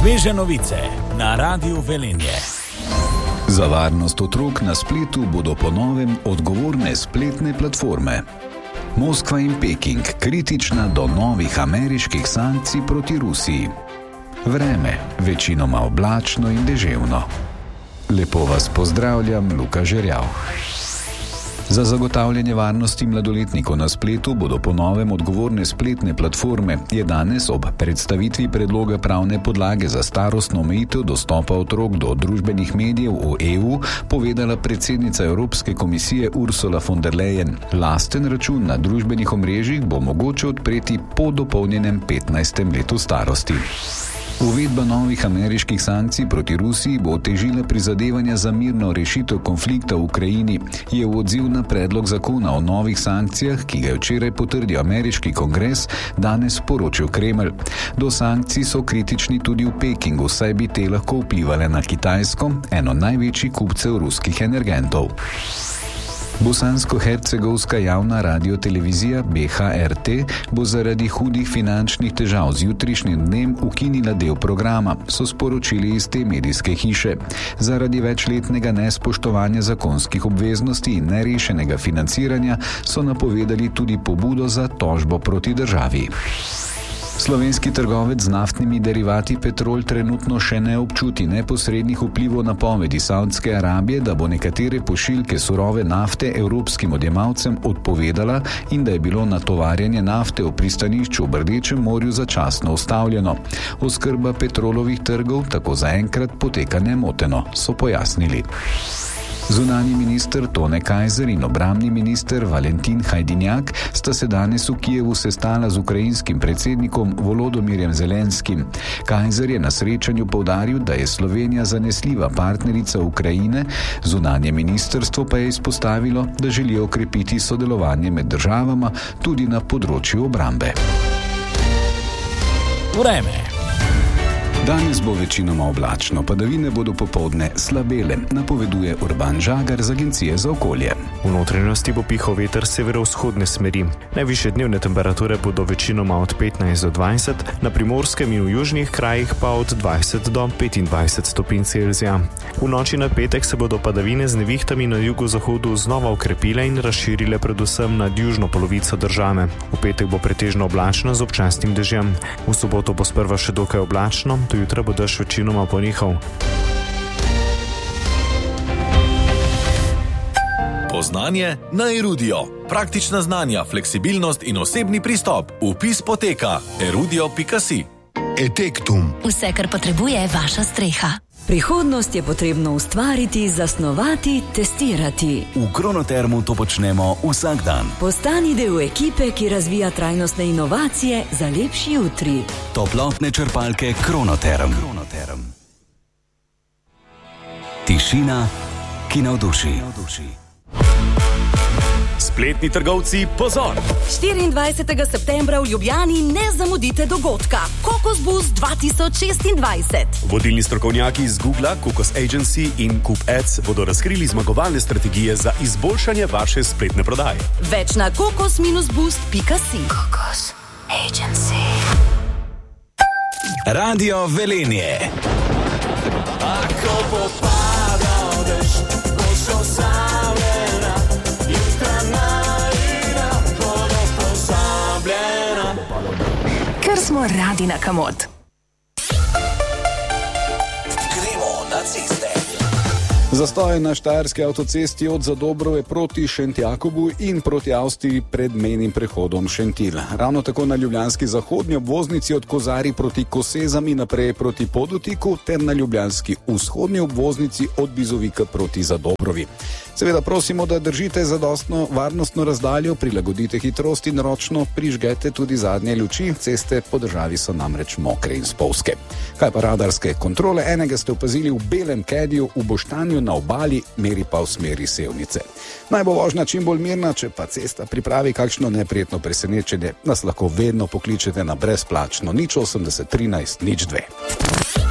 Sveže novice na Radiu Velenje. Za varnost otrok na spletu bodo po novem odgovorne spletne platforme. Moskva in Peking kritična do novih ameriških sankcij proti Rusiji. Vreme, večinoma oblačno in deževno. Lepo vas pozdravljam, Luka Žerjav. Za zagotavljanje varnosti mladoletnikov na spletu bodo po novem odgovorne spletne platforme, je danes ob predstavitvi predloga pravne podlage za starostno omejitev dostopa otrok do družbenih medijev v EU povedala predsednica Evropske komisije Ursula von der Leyen. Lasten račun na družbenih omrežjih bo mogoče odpreti po dopolnjenem 15. letu starosti. Uvedba novih ameriških sankcij proti Rusiji bo otežila prizadevanja za mirno rešitev konflikta v Ukrajini, je v odziv na predlog zakona o novih sankcijah, ki ga je včeraj potrdil ameriški kongres, danes poročil Kremelj. Do sankcij so kritični tudi v Pekingu, saj bi te lahko vplivale na Kitajsko, eno največjih kupcev ruskih energentov. Bosansko-hercegovska javna radiotelevizija BHRT bo zaradi hudih finančnih težav z jutrišnjim dnem ukinila del programa, so sporočili iz te medijske hiše. Zaradi večletnega nespoštovanja zakonskih obveznosti in nerešenega financiranja so napovedali tudi pobudo za tožbo proti državi. Slovenski trgovec z naftnimi derivati Petrol trenutno še ne občuti neposrednih vplivov napovedi Saudske Arabije, da bo nekatere pošiljke surove nafte evropskim odjemalcem odpovedala in da je bilo natovarjanje nafte v pristanišču v Rdečem morju začasno ustavljeno. Oskrba Petrolovih trgov tako zaenkrat poteka nemoteno, so pojasnili. Zunanji minister Tone Kajzer in obrambni minister Valentin Hajdinjak sta se danes v Kijevu sestala z ukrajinskim predsednikom Volodomirjem Zelenskim. Kajzer je na srečanju poudaril, da je Slovenija zanesljiva partnerica Ukrajine, zunanje ministrstvo pa je izpostavilo, da želijo okrepiti sodelovanje med državama tudi na področju obrambe. Vreme. Danes bo večinoma oblačno, padavine bodo popoldne slabele, napoveduje Urban Žagar z Agencije za okolje. V notranjosti bo pihal veter severovzhodne smeri. Najvišje dnevne temperature bodo večinoma od 15 do 20, na Primorskem in v južnih krajih pa od 20 do 25 stopinj Celzija. V noči na petek se bodo padavine z nevihtami na jugozahodu znova okrepile in razširile predvsem nad južno polovico države. V petek bo pretežno oblačno z občasnim dežjem. V soboto bo sprva še dokaj oblačno, do jutra bo dež večinoma ponehal. Poznanje na Erudio. Praktična znanja, fleksibilnost in osebni pristop. Vpis poteka erudio.si. Etektum. Vse, kar potrebuje vaša streha. Prihodnost je potrebno ustvariti, zasnovati, testirati. V Kronotermu to počnemo vsak dan. Postani del ekipe, ki razvija trajnostne inovacije za lepši jutri. Toplotne črpalke Kronoterm. Tišina, ki navduši. Spletni trgovci, pozor! 24. septembra v Ljubljani ne zamudite dogodka Kokos Bus 2026. Vodilni strokovnjaki iz Googla, Kokos Agency in Coop Ads bodo razkrili zmagovalne strategije za izboljšanje vaše spletne prodaje. Več na kokos-boost.si. Kokos Agency. Radio Velenje. Ako bo padal dež, bo šel savljena, jutra najina, bodo pozabljena. Ker smo radi na kamot. Gremo na ceste. Zastoj na štajerski avtocesti od Zadobrove proti Šentjakobu in proti Avstriji pred mejnim prehodom Šentilj. Ravno tako na ljubljanski zahodnji obvoznici od Kozarij proti Kosezam in naprej proti Podutiku ter na ljubljanski vzhodnji obvoznici od Bizovika proti Zadobrovi. Seveda prosimo, da držite zadostno varnostno razdaljo, prilagodite hitrost in ročno prižgete tudi zadnje luči. Ceste po državi so namreč mokre in spolzke. Kaj pa radarske kontrole? Enega ste opazili v belem Cadiju v Boštanju na obali, meri pa v smeri Sevnice. Naj bo vožnja čim bolj mirna, če pa cesta pripravi kakšno neprijetno presenečenje, nas lahko vedno pokličete na brezplačno 080 13 02.